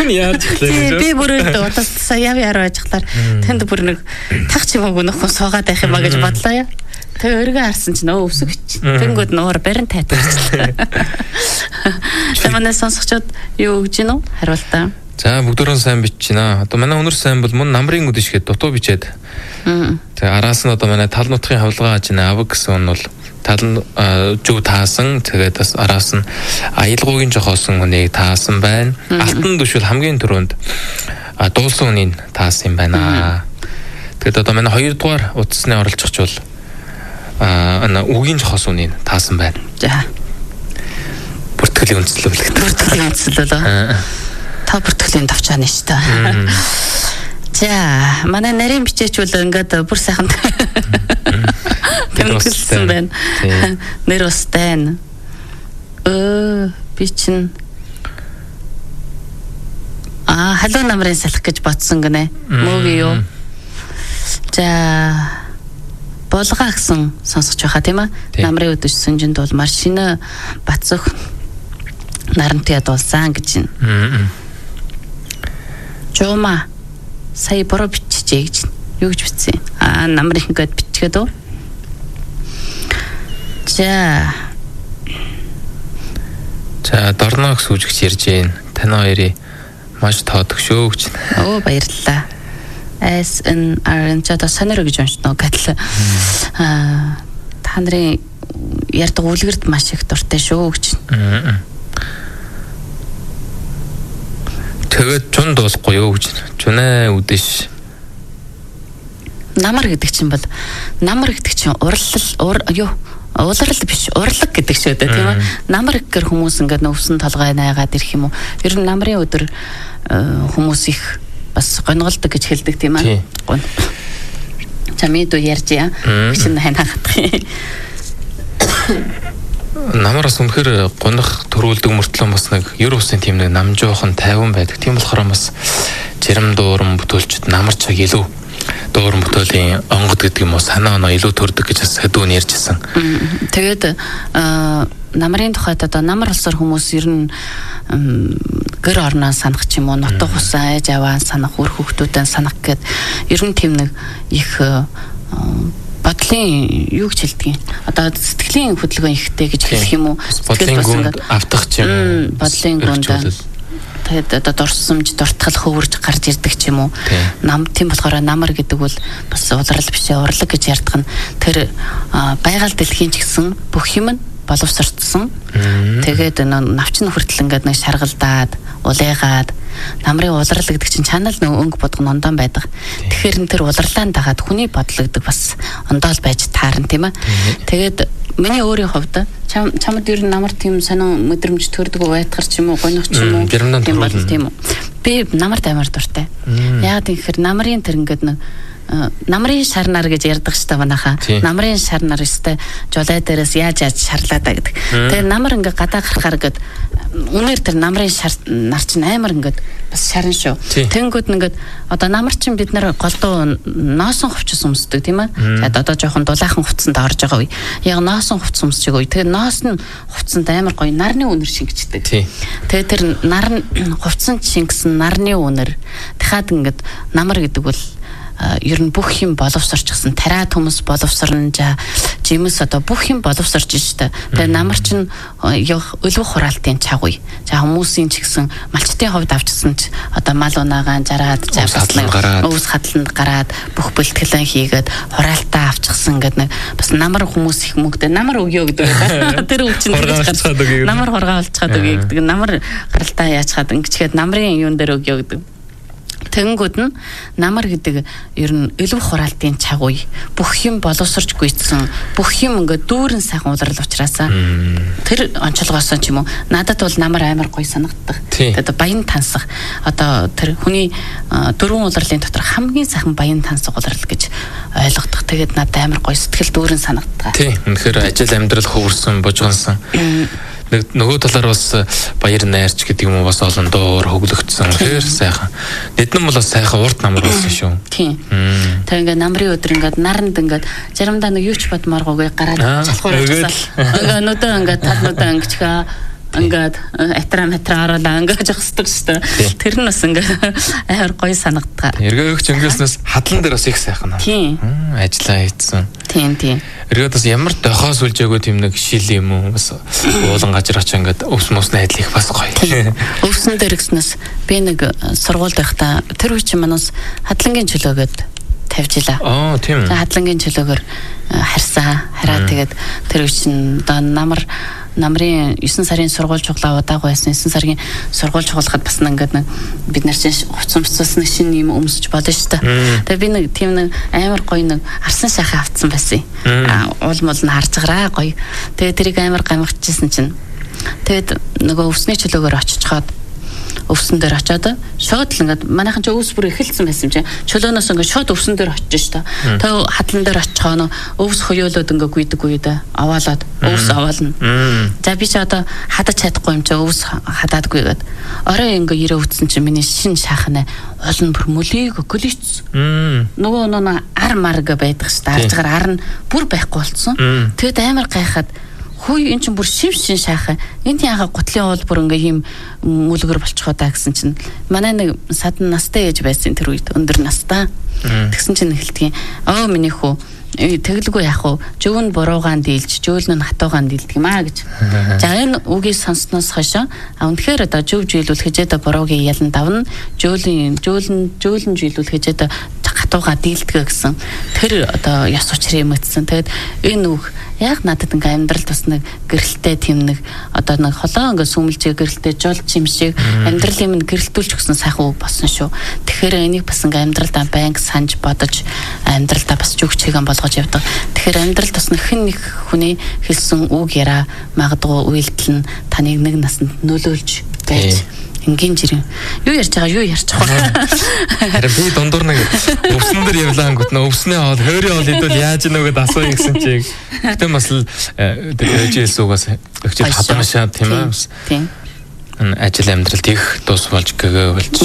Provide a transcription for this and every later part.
хүн яаж ихлээ. Би бүр одоо яв яруу ажихлаар тэнд бүр нэг тах чимээгүй нөхөн суугаад байх юм а гэж бодлоо яа. Тэгээ өргөө харсан чинь өвсөгч. Тэнгүүд нуур барин тайтарчлаа. Таманаас сонсогчод юу гэж гинөө хариултаа. За бүгдөрөө сайн бичиж байна. Одоо манай өнөр сайн бол мөн намрын үдэшгээд дутуу бичээд. Тэгээ араас нь одоо манай тал нутгийн хавлгаа аж нэ авг гэсэн нь бол тал зүг таасан. Тэгээд бас араас нь аялгуугийн жохоосон хүнийг таасан байна. Алтан түшүүл хамгийн түрүүнд дуулсан хүнийг таасан юм байна. Тэгээд одоо манай 2 дугаар утасны оролцогч бол үгийн жохоос үнийг таасан байна. За. Бүртгэлийн үндэслэл гэдэг. Бүртгэлийн үндэслэл үү? Та бүртгэлийн давчааны шүү дээ. За, манай нарийн бичээч бол ингээд бүр сайхан тэмдэглэсэн байна. Нэр устэн. Би чинь халуун намрын салхи гэж бодсон гинэ. Мөөг юу? За, болгоо гэсэн сонсож байгаа тийм ээ. Намрын өдөж сүнжинд бол маш шинэ бацөх нарант ядуулсан гэж байна. Жома сая бороо биччихээ гэж юу гэж бичсэн. Намрын ингээд бичгээд үү. За дорно гэсэн үгч ярьж байна. Тань хоёрыг маш тоодог шүү гэж. Баярлалаа. SNR чад санаар гэж уншноо гэтэл та нарын ярьдаг үлгэрд маш их дуртай шүү гэж. Тэгээд чунд болохгүй юу гэж. Чунаа үдэш. Намар гэдэг чинь бол улрал биш, урлаг гэдэг шүү дээ тийм ээ. Намар гэхэр хүмүүс ингээд өвсөн толгой найгаад ирэх юм уу? Ер нь намрын өдөр хүмүүс их бас гонголдог гэж хэлдэг тийм ээ. Чамид ярьж яа. Чинь ханахдаг. Намараас үнэхээр гонох төрүүлдэг мөртлөө бас нэг ер усын тийм нэг нам жоохон тайван байдаг. Тийм болохоор бас жирам дуурам бүтүүлчд намар чаг илүү дуурам бүтээлийн онгод гэдэг юм уу санаа оноо илүү төрдөг гэж бас хэдүүн ярьжсэн. Тэгээд намрын тухайд одоо намар улсаар хүмүүс ер нь гэр орноо санах ч юм уу нутаг хусаа ээж аваа санах үр хөвгтүүдэн санах гэд ер нь тийм нэг их бодлын юу гэж хэлдэг юм. Одоо сэтгэлийн хөдөлгөөн ихтэй гэж хэлэх юм уу? Бодлын гүнд автах юм. Бодлын гүнд. Тэгээд одоо дурсамж, дуртгал хөвөрж гарч ирдэг ч юм уу. Нам тийм болохоор намар гэдэг бол бас улрал биш урлаг гэж ярьдаг нь тэр байгаль дэлхийн ч гэсэн бүх юм нь боловсрцсан. Тэгээд навчин хүртэл ингээд нэг шаргалдаад, улайгаад намрын улрал гэдэг чинь чанал нэг өнгө бодгон ондон байдаг. Тэгэхээр н тэр улрлаан дагаад хүний бодол гэдэг бас ондоол байж таарна тийм ээ. Тэгээд миний өөрийн хувьд чамд ер нь намар тийм сонин мэдрэмж төрдөг байтгар ч юм уу гонох ч юм уу тийм бол тийм үү. Би намарт амар дуртай. Яг тэгэхээр намрын тэр ингээд нэг намрын шарнаар гэж ярьдаг штэ манайхаа. Намрын шарнаар өстэй жолой дээрээс яаж шарлаа да гэдэг. Тэгээ намар ингээ гадаа гарахаар гээд үнээр тэр намрын нар чинь амар ингээд бас шарн шүү. Тэнгүүд ингээд одоо намар чинь бид нар голдуу ноосон хувцас өмсдөг тийм ээ. Тэгээд одоо жоохон дулаахан хувцсанд орж байгаа үе. Яг ноосон хувцас өмсөж байгаа үе. Тэгээ ноосны хувцсанд амар гоё нарны үнэр шингэждэг. Тэгээ тэр нар хувцсанд шингэсэн нарны үнэр дахиад ингээд намар гэдэг бол ер нь бүх юм боловсрчсан тариа төмс боловсрно жимс одоо бүх юм боловсрч штэ. Тэгээ намар чинь өлөв хураалтын чагуй. За хүмүүсийн ч гэсэн малчтын хувьд авчсан ч одоо мал унаагаан жараад өвс хадланд гараад бүх бэлтгэлэн хийгээд хураалтаа авчихсан гэдэг нэг бас намар хүмүүс их мөнгөтэй намар өгөө гэдэг. Тэр үг чинь намар хургаалцгаад өгөө гэдэг. Намар гаралтаа яачаад ингэчгээд намрын юун дээр өгөө гэдэг. Тэнгүүд нь намар гэдэг ер нь өлөв хураалтын чагуй бүх юм боловсрч гүйцсэн бүх юм ингээд дүүрэн сайхан улрал учраас тэр онцлогоос ч юм уу надад бол намар амар гоё санагддаг. Тэгээд баян тансах одоо тэр хүний дөрвөн улрлын дотор хамгийн сайхан баян тансах улрал гэж ойлгодог. Тэгээд надад амар гоё сэтгэл дүүрэн санагддаг. Тийм үнэхээр ажил амьдрал хөвөрсөн бужгансан. Нөгөө талаар бас баяр найрч гэдэг юм уу бас олон доор хөглөгдсөн. Тэгэхээр сайхан. Эднэн бол сайхан урд намар болсон шүү. Тийм. Тэр ингээд намрын өдөр ингээд наранд ингээд заримдаа нэг юу ч бодмооргүйгээ гараад чалхуур ажилласаа. Өнөөдөр ингээд талнуудаа ингэчгээ Ингээд атра оруулаа ингээд жохсдог шүү дээ. Тэр нь бас ингээд амар гоё санагддаг. Эргөөгч өнгөөснөөс хадлан дээр бас их сайхан. Тийм. Ажиллаа хийсэн. Тийм. Эргээд бас ямар дохоос үлжээгүй тийм нэг шил юм уу бас уулан гажир очоо ингээд өвс мөс найдлах бас гоё. Өвсөн дээр гиснээс би нэг сургуульд байхдаа тэр үе чинь манаас хадлангийн чөлөөгөөд тавьж илаа. Тийм. Хадлангийн чөлөөгөр хараад тэгээд тэр үе чинь одоо намрын 9 сарын сургууль чуглаа удаагүй байсан. 9 сарын сургууль чуглахад бас ингээд нэг бид нар чинь хувцсамцсан шинэ юм өмсөж болно шүү дээ. Тэгээ би нэг тийм нэг амар гоё нэг арсан шахаа авцсан байсан. Уул мул нь харж гараа гоё. Тэгээ тэрийг амар гамгичсэн чинь тэгээд нөгөө өвсний чөлөөгөр очичоод өвсөн дээр очиод шууд л ингээд манайхан ч өвс бүр эхэлсэн байсан юм чинь чөлөөнөөс ингээд шууд өвсөн дээр очиж шүү дээ. Тэгээ хадлан дээр очихоо өвс хоёулууд ингээд гүйдэг аваалаад өвс аваална. За би ч одоо хадаж чадахгүй юм чи өвс хадаадгүй гээд орой ингээд ирээ үтсэн чинь миний шин шахна олон бүр мөлийг глич. Нөгөө ар марга байдаг шүү дээ. Аржгаар ар нь бүр байхгүй болцсон. Тэгэд амар гайхаад хүй эн чинь бүр шив шин шахаа. Энд яага гутлын уул бүр ингээ юм мүлгэр болчихоо даа гэсэн чинь манай нэг садан настай ээж байсан тэр үед өндөр настай. Тэгсэн чинь эхэлтгийн миний хүү тэглгүй яах вэ? Жөв нь буруугаан дийлж, жөөл нь хатуугаан дийлдэг юм аа гэж. За энэ үгийг сонссноос хойш үнэхээр одоо жөв жилүүл хэжээд буруугийн ялан давна, жөөлн жилүүл хэжээд хатуугаа дийлдэг гэсэн. Тэр одоо яс учрын юм эцсэн. Тэгээд энэ үг яг надад ингээ амьдрал бас нэг гэрэлтэй тийм нэг одоо нэг холоо ингээ сүмэлжээ гэрэлтэй жолч юм шиг амьдрал юм гэрэлтүүлж өгсөн сайхан үг болсон шүү. Тэгэхээр энийг бас ингээ амьдралдаа байнга санаж бодож амьдралдаа бас зүг чигэн болгож явдаг. Тэгэхээр амьдралд бас нэг хүний хэлсэн үг яраа магадгүй үйлдэл нь таныг нэг насанд нөлөөлж байж ингийн жирийн юу ярьж байгаа. Харин би дундуур нэг өвсөн дээр явлаа ангууд нөө өвснээ хоол хойрын хоол идвэл яаж ийнө гэдээ асууя гэсэн чиг. Гэтэ бас л дэжээс угаас өгчл хадамшаа тийм ээ. Тийм. Ажил амьдралд их дуус болж гэгээ болж.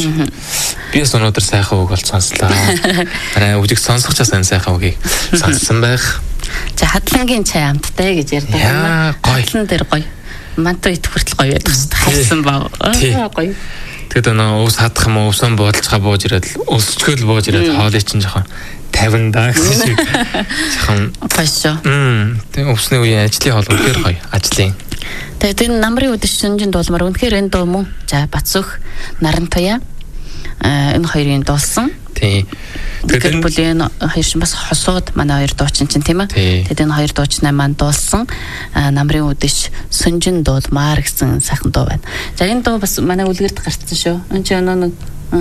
Би бас өнөөдөр сайхан үг бол сонслоо. Харин үжиг сонсгочаас энэ сайхан үгийг сонссон байх. За хадлангийн чай амттай гэж ярьдаг юм. Хадлан дээр гоё. Мантай ит хүртэл гоё байдаг шүү дээ. Хайсан баа. Гоё. Тэгээд өвс хадах юм уу, өвсөн буудалцгаа бууж ирээд өвсчгөл бууж ирээд хоолой чинь жоохон 50 даа гэсэн шиг. Жоохон фашо. Тэгээд өвсний үеийн ажлын хоол үнэхээр гоё. Ажлын. Тэгээд энэ намрын үдэш шинжин дуулмаар үнэхээр энэ дуу мөн. За Бацөх, Нарантуя энэ хоёрын дуулсан. Тийм. Тэгэхээр бүлийн хоёр чинь бас хосууд манай хоёр дуучин чинь тийм ээ. Тэгээд энэ хоёр дуучнаа маань дуулсан намрын үдэш сүнжин дуулмаар гэсэн сайхан дуу байна. За энэ дуу бас манай үлгэрд гарцсан шүү. Энэ чинь нэг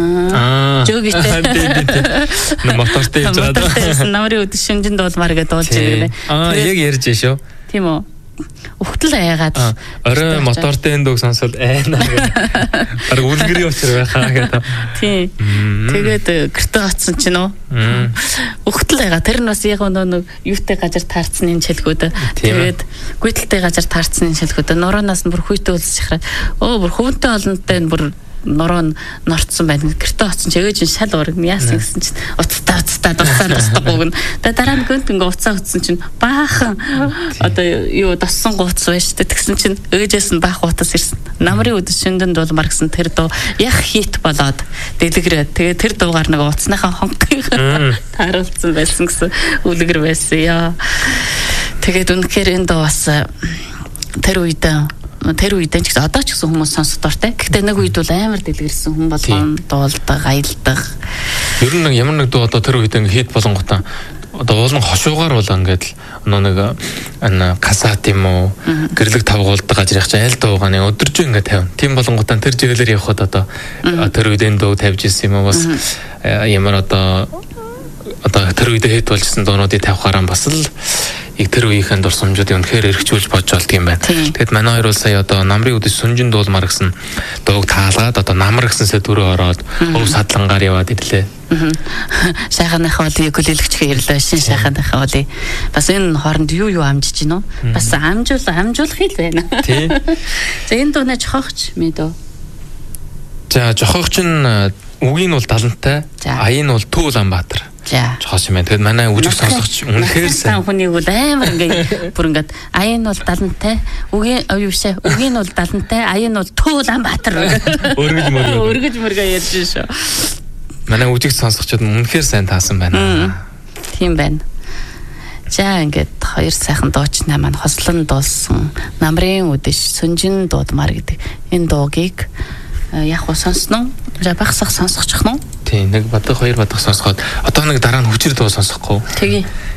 жөөгтэй мотортой юм жаа. Намрын үдэш сүнжин дуулмаар гэдэг дуулж байгаа. Яг ярьж шүү. Тийм үү. Ухтал аягаад орой мотортой дөг сонсоод айна гэдэг. Баг үлгэрийн учир байхаа гэдэг. Тийм. Тэгээд гэртээ очсон чинь үү. Ухтал аяга тэр нь бас яг нэг юутай газар таарцсан энэ чэлгүүд. Тэгээд гүйдэлтэй газар таарцсан энэ чэлгүүд. Нуроонаас нь бүр хүйтэй үлсэж шахраад бүр хөвөнтэй олонтой нь бүр нороо норцсон байна. Гэртээ очсон чи ээж нь шал ураг яасан гэсэн чинь уцтаа дуусахгүй. Тэгээд дараа нь гэнт ингээ уцаа утсан чинь баахан одоо юу доссон гууц байж тээ. Тэгсэн чинь ээжээс нь баах утас ирсэн. Намрын үдэш шиндэн дуулмар гэсэн тэр дуу яг хит болоод дэлгэрээ. Тэгээд тэр дуугаар нэг уцныхаа хонхыг тааруулсан байсан гэсэн үлгэр байсан яа. Тэгээд үнэхээр энэ дуу бас тэр үедээ ч гэсэн одоо ч гэсэн хүмүүс сонсох дуртай. Гэхдээ нэг үед бол амар дэлгэрсэн хүн болгон дуулдаг, аялдаг. Ер нь ямар нэг дуу одоо тэр үед ингээ хит болонготаа одоо уулын хошуугаар бол ингээд нэг касат юм уу гэрлэг тавгуулдаг газар яг айл дуугааны өдөржин ингээ тавина. Тим болонготаа тэр жиглэр явхад одоо тэр үед энэ дуу тавьж ирсэн юм уу бас ямар одоо тэр үед хит болжсэн дуунуудыг тавихаараа бас л яг тэр үеийнхэн дурсамжуудыг үнэхээр эргчүүлж бодж олд юм байна. Тэгэд манай хоёр бол сая одоо намрын үдэш сүнжин дуулмар гэсэн дууг таалгаад одоо намар гэсэн сэдврөө ороод өвс хадлангаар яваад ирлээ. Сайханыхаа болыг хүлээлгчгээ ирлээ. Шин сайханыхаа болыг бас энэ хооронд юу амжиж гинөө? Бас амжуулах хэл байна. Тий. За энэ дууны жохогч мэдөө. За жохогч нь үгийн бол Далантай, аян бол Төв Улаанбаатар. За. Чоос юм байна. Тэгээд манай үжиг сонсогч үнэхээр сайн хүнийг бол амар ингээд бүр ингээд аян бол 70-тай, үгийн оюушаа, үгийн бол 70-тай, аян бол Тууланбаатар. Өргөж мөргөө ярьж шүү. Манай үжиг сонсогчид үнэхээр сайн таасан байна. Тийм байна. За ингээд хоёр сайхан дуучнаа маань хослон дуулсан намрын үдэш сүнжин дуудмаар гэдэг энэ дуугийг яг уу сонсноо багсах сонсочих нь. Тийм нэг бадах хоёр бадах сонсоход одоо нэг дараа нь хүчээр дуу сонсохгүй. Тэгээ.